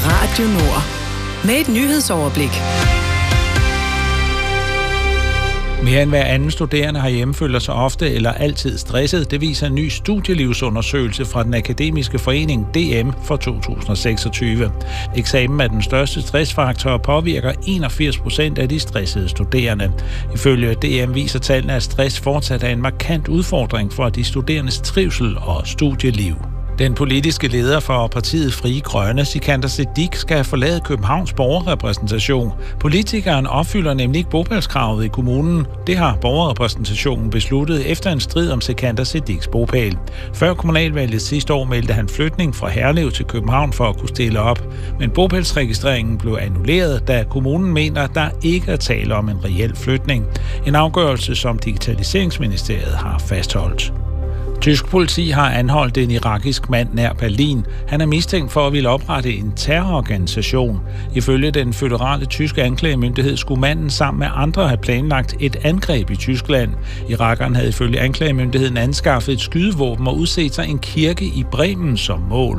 Radio Nord. Med et nyhedsoverblik. Mere end hver anden studerende herhjemme føler sig ofte eller altid stresset. Det viser en ny studielivsundersøgelse fra den akademiske forening DM for 2026. Eksamen er den største stressfaktor og påvirker 81% af de stressede studerende. Ifølge DM viser tallene, at stress fortsat er en markant udfordring for de studerendes trivsel og studieliv. Den politiske leder for partiet Frie Grønne, Sikandar Siddique, skal forlade Københavns borgerrepræsentation. Politikeren opfylder nemlig ikke bopælskravet i kommunen. Det har borgerrepræsentationen besluttet efter en strid om Sikandar Siddiques bopæl. Før kommunalvalget sidste år meldte han flytning fra Herlev til København for at kunne stille op. Men bopælsregistreringen blev annulleret, da kommunen mener, at der ikke er tale om en reel flytning. En afgørelse, som Digitaliseringsministeriet har fastholdt. Tysk politi har anholdt en irakisk mand nær Berlin. Han er mistænkt for at ville oprette en terrororganisation. Ifølge den føderale tyske anklagemyndighed skulle manden sammen med andre have planlagt et angreb i Tyskland. Irakeren havde ifølge anklagemyndigheden anskaffet et skydevåben og udset sig en kirke i Bremen som mål.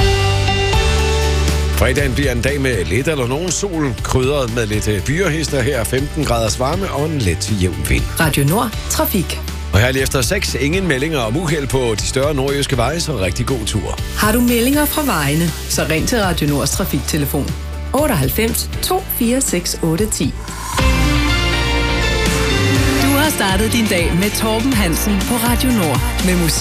Fredagen bliver en dag med lidt eller nogen sol, krydret med lidt byrhister her, 15 graders varme og en let jævn vind. Radio Nord. Trafik. Og her lige efter 6, ingen meldinger om uheld på de større nordjyske veje, så rigtig god tur. Har du meldinger fra vejene, så ring til Radio Nords trafiktelefon 98 246 810. Du har startet din dag med Torben Hansen på Radio Nord med musik.